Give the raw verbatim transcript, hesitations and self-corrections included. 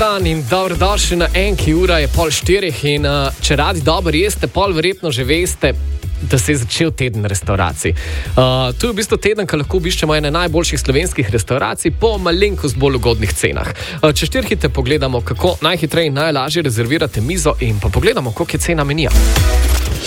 dan in dobrodošli na Enki, ura je pol štirih in uh, če radi dobro jeste, pol verjetno že veste, da se je začel teden restauracij. Uh, tu je v bistvu teden, ko lahko obiščemo ene najboljših slovenskih restauracij po malenkost bolj ugodnih cenah. Uh, če štirhite pogledamo, kako najhitreje in najlažje rezervirate mizo in pa pogledamo, koliko je cena menija.